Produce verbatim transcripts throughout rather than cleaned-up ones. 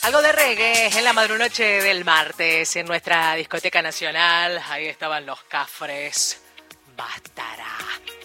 Algo de reggae en la madrunoche del martes en nuestra discoteca nacional. Ahí estaban los Cafres. Bastará.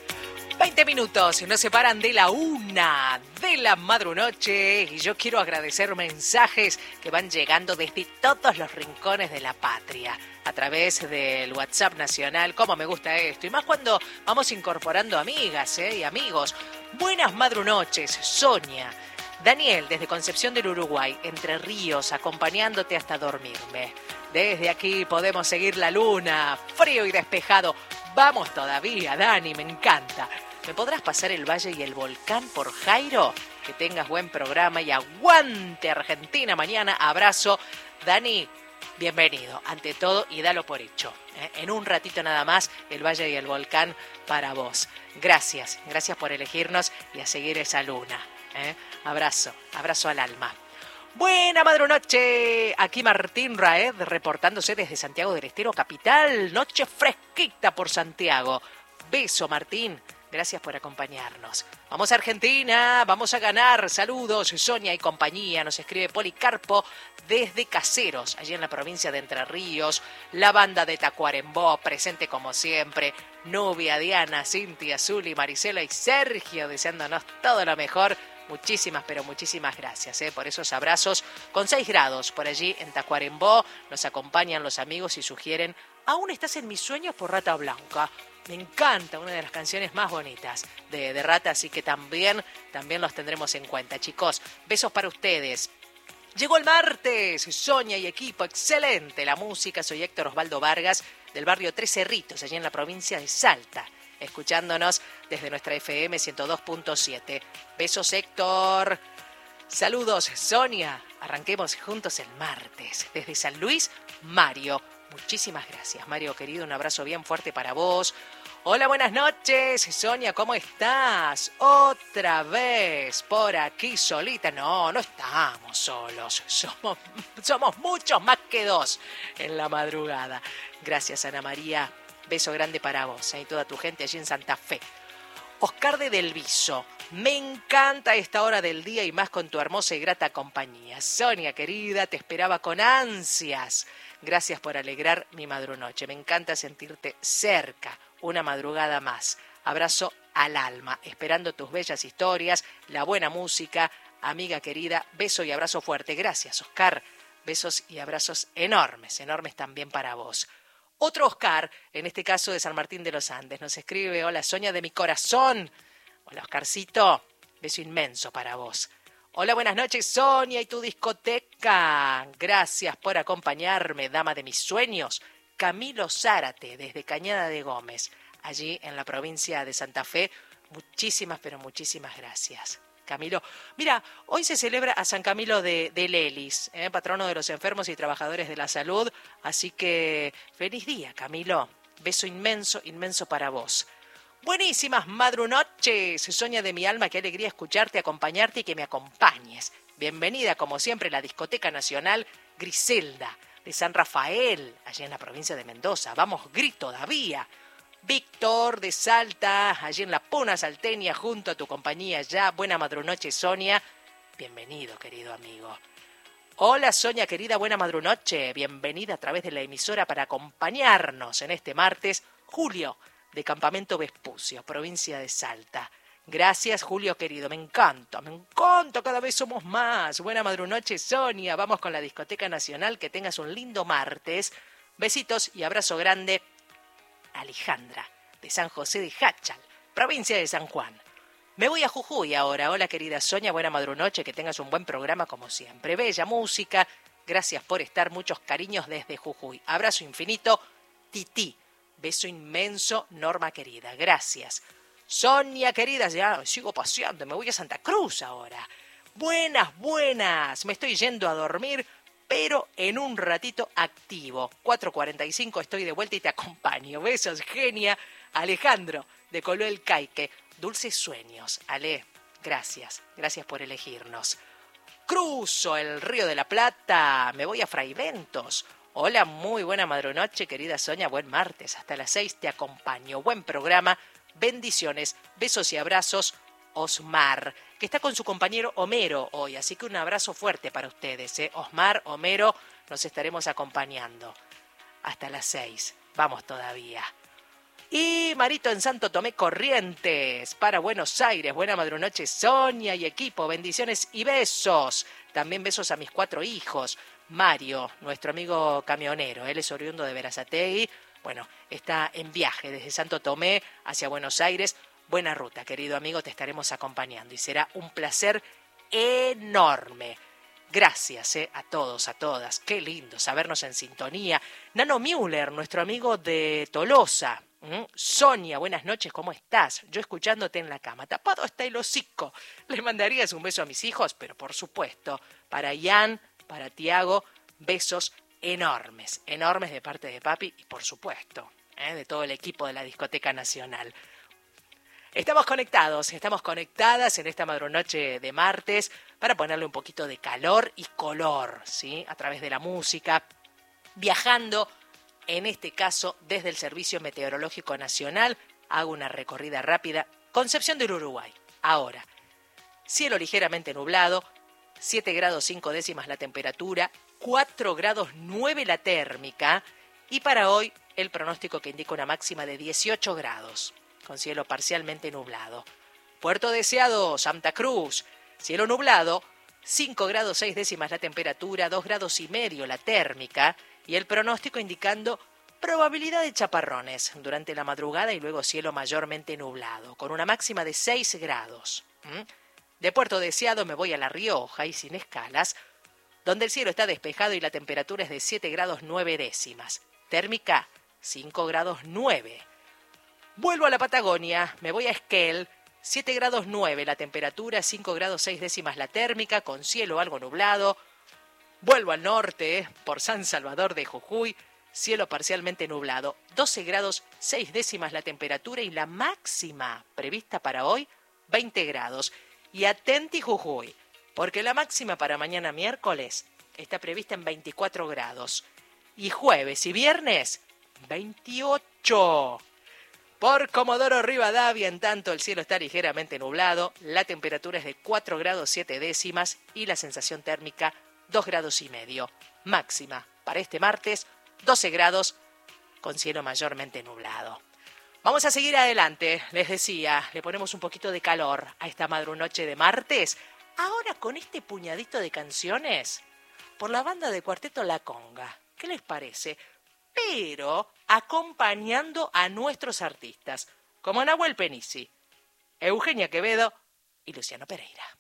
veinte minutos nos separan de la una de la madrunoche y yo quiero agradecer mensajes que van llegando desde todos los rincones de la patria a través del WhatsApp nacional. Cómo me gusta esto, y más cuando vamos incorporando amigas ¿eh? y amigos. Buenas madrunoches, Sonia. Daniel, desde Concepción del Uruguay, Entre Ríos, acompañándote hasta dormirme. Desde aquí podemos seguir la luna, frío y despejado. Vamos todavía, Dani, me encanta. ¿Me podrás pasar el Valle y el Volcán por Jairo? Que tengas buen programa y aguante Argentina mañana. Abrazo. Dani, bienvenido, ante todo, y dalo por hecho. ¿eh? En un ratito nada más, el Valle y el Volcán para vos. Gracias, gracias por elegirnos y a seguir esa luna. ¿eh? Abrazo, abrazo al alma. Buena madrunoche, aquí Martín Raed reportándose desde Santiago del Estero, capital. Noche fresquita por Santiago. Beso, Martín. Gracias por acompañarnos. Vamos a Argentina, vamos a ganar. Saludos, Sonia y compañía. Nos escribe Policarpo desde Caseros, allí en la provincia de Entre Ríos. La banda de Tacuarembó, presente como siempre. Nubia, Diana, Cintia, Zuli, Marisela y Sergio, deseándonos todo lo mejor. Muchísimas, pero muchísimas gracias ¿eh? por esos abrazos. Con seis grados por allí en Tacuarembó nos acompañan los amigos y sugieren Aún estás en mis sueños por Rata Blanca. Me encanta, una de las canciones más bonitas de, de Rata, así que también, también los tendremos en cuenta. Chicos, besos para ustedes. Llegó el martes, Sonia y equipo, excelente la música. Soy Héctor Osvaldo Vargas, del barrio Tres Cerritos, allí en la provincia de Salta, escuchándonos desde nuestra F M ciento dos punto siete. Besos, Héctor. Saludos, Sonia. Arranquemos juntos el martes. Desde San Luis, Mario. Muchísimas gracias, Mario, querido. Un abrazo bien fuerte para vos. Hola, buenas noches. Sonia, ¿cómo estás? Otra vez por aquí solita. No, no estamos solos. Somos, somos muchos más que dos en la madrugada. Gracias, Ana María. Beso grande para vos y toda tu gente allí en Santa Fe. Oscar de Del Viso. Me encanta esta hora del día y más con tu hermosa y grata compañía. Sonia, querida, te esperaba con ansias. Gracias por alegrar mi madrunoche. Me encanta sentirte cerca. Una madrugada más. Abrazo al alma, esperando tus bellas historias, la buena música. Amiga querida, beso y abrazo fuerte. Gracias, Oscar. Besos y abrazos enormes, enormes también para vos. Otro Oscar, en este caso de San Martín de los Andes, nos escribe: hola, Sonia de mi corazón. Hola, Oscarcito. Beso inmenso para vos. Hola, buenas noches, Sonia y tu discoteca. Gracias por acompañarme, dama de mis sueños. Camilo Zárate, desde Cañada de Gómez, allí en la provincia de Santa Fe. Muchísimas, pero muchísimas gracias, Camilo. Mira, hoy se celebra a San Camilo de, de Lelis, ¿eh? patrono de los enfermos y trabajadores de la salud. Así que feliz día, Camilo. Beso inmenso, inmenso para vos. Buenísimas madrunoches, Sonia de mi alma, qué alegría escucharte, acompañarte y que me acompañes. Bienvenida, como siempre, a la Discoteca Nacional Griselda de San Rafael, allí en la provincia de Mendoza. Vamos, grito todavía. Víctor de Salta, allí en la Puna Salteña, junto a tu compañía ya. Buena madrunoche, Sonia. Bienvenido, querido amigo. Hola, Sonia, querida, buena madrunoche. Bienvenida a través de la emisora para acompañarnos en este martes. Julio, de Campamento Vespucio, provincia de Salta. Gracias, Julio, querido. Me encanta, me encanta. Cada vez somos más. Buena madrunoche, Sonia. Vamos con la Discoteca Nacional. Que tengas un lindo martes. Besitos y abrazo grande. Alejandra, de San José de Jáchal, provincia de San Juan. Me voy a Jujuy ahora. Hola, querida Sonia, buena madrunoche, que tengas un buen programa como siempre. Bella música, gracias por estar, muchos cariños desde Jujuy. Abrazo infinito, Titi. Beso inmenso, Norma querida, gracias. Sonia querida, ya sigo paseando, me voy a Santa Cruz ahora. Buenas, buenas, me estoy yendo a dormir, pero en un ratito activo. cuatro cuarenta y cinco estoy de vuelta y te acompaño. Besos, genia. Alejandro, de Coloel Caique. Dulces sueños. Ale, gracias. Gracias por elegirnos. Cruzo el Río de la Plata. Me voy a Fraiventos. Hola, muy buena madrunoche, querida Sonia. Buen martes. Hasta las seis te acompaño. Buen programa. Bendiciones. Besos y abrazos. Osmar. que está con su compañero Homero hoy. Así que un abrazo fuerte para ustedes, ¿eh? Osmar, Homero, nos estaremos acompañando hasta las seis. Vamos todavía. Y Marito en Santo Tomé Corrientes, para Buenos Aires. Buena madrunoche, Sonia y equipo. Bendiciones y besos. También besos a mis cuatro hijos. Mario, nuestro amigo camionero, él es oriundo de Berazategui. Bueno, está en viaje desde Santo Tomé hacia Buenos Aires. Buena ruta, querido amigo, te estaremos acompañando y será un placer enorme. Gracias eh, a todos, a todas. Qué lindo sabernos en sintonía. Nano Müller, nuestro amigo de Tolosa. ¿Mm? Sonia, buenas noches, ¿cómo estás? Yo escuchándote en la cama. Tapado está el hocico. ¿Le mandarías un beso a mis hijos? Pero por supuesto, para Ian, para Tiago, besos enormes. Enormes de parte de papi y por supuesto, ¿eh? de todo el equipo de la Discoteca Nacional. Estamos conectados, estamos conectadas en esta madrunoche de martes para ponerle un poquito de calor y color, ¿sí? A través de la música, viajando, en este caso, desde el Servicio Meteorológico Nacional. Hago una recorrida rápida. Concepción del Uruguay. Ahora, cielo ligeramente nublado, siete grados cinco décimas la temperatura, cuatro grados nueve la térmica, y para hoy el pronóstico que indica una máxima de dieciocho grados. Con cielo parcialmente nublado. Puerto Deseado, Santa Cruz, cielo nublado, cinco grados seis décimas la temperatura, dos grados y medio la térmica, y el pronóstico indicando probabilidad de chaparrones durante la madrugada y luego cielo mayormente nublado, con una máxima de seis grados. ¿Mm? De Puerto Deseado me voy a La Rioja y sin escalas, donde el cielo está despejado y la temperatura es de siete grados nueve décimas. Térmica, cinco grados nueve. Vuelvo a la Patagonia, me voy a Esquel, siete grados nueve la temperatura, cinco grados seis décimas la térmica, con cielo algo nublado. Vuelvo al norte, por San Salvador de Jujuy, cielo parcialmente nublado, doce grados seis décimas la temperatura y la máxima prevista para hoy, veinte grados. Y atenti Jujuy, porque la máxima para mañana miércoles está prevista en veinticuatro grados. Y jueves y viernes, veintiocho. Por Comodoro Rivadavia, en tanto, el cielo está ligeramente nublado, la temperatura es de cuatro grados siete décimas y la sensación térmica dos grados y medio. Máxima para este martes, doce grados, con cielo mayormente nublado. Vamos a seguir adelante, les decía, le ponemos un poquito de calor a esta madrunoche de martes. Ahora con este puñadito de canciones, por la banda de Cuarteto La Conga. ¿Qué les parece? Pero acompañando a nuestros artistas, como Nahuel Penisi, Eugenia Quevedo y Luciano Pereira.